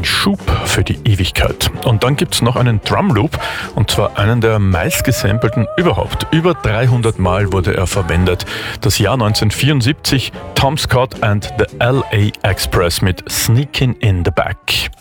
ein Schub für die Ewigkeit. Und dann gibt's noch einen Drumloop, und zwar einen der meistgesampelten überhaupt. Über 300 Mal wurde er verwendet. Das Jahr 1974, Tom Scott and the L.A. Express mit Sneakin' in the Back.